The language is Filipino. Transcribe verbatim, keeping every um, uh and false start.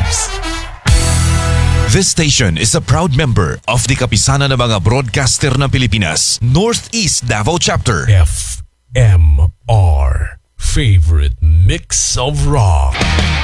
Waves. This station is a proud member of the Kapisanan ng mga Broadcaster ng Pilipinas, Northeast Davao Chapter. F M R, favorite mix of rock.